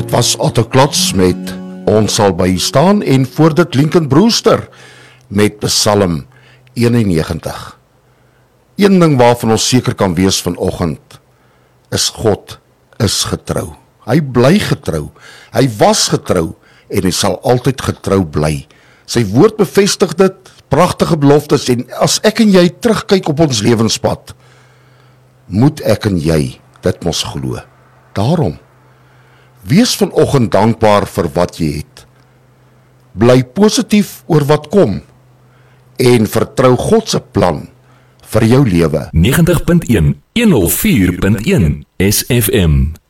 Dit was Otto Klots met Ons sal by U staan en voor dit Lincoln Brewster met Psalm 91. Een ding waarvan ons seker kan wees vanoggend is God is getrou. Hy bly getrou. Hy was getrou en hy sal altyd getrou bly. Sy woord bevestig dit, pragtige beloftes, en as ek en jy terugkyk op ons lewenspad, moet ek en jy dit mos glo. Daarom, wees vanoggend dankbaar vir wat jy het. Bly positief oor wat kom en vertrou God se plan vir jou lewe. 90.1 104.1 SFM